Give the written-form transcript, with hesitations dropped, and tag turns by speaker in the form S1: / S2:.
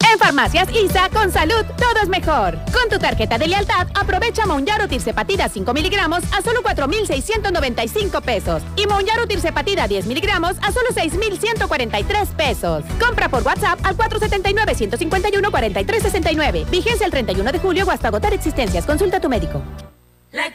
S1: En Farmacias ISA, con salud, todo es mejor. Con tu tarjeta de lealtad, aprovecha Mounjaro Tirzepatida 5 miligramos a solo 4,695 pesos. Y Mounjaro Tirzepatida 10 miligramos a solo 6,143 pesos. Compra por WhatsApp al 479-151-4369. Vigencia el 31 de julio o hasta agotar existencias. Consulta a tu médico.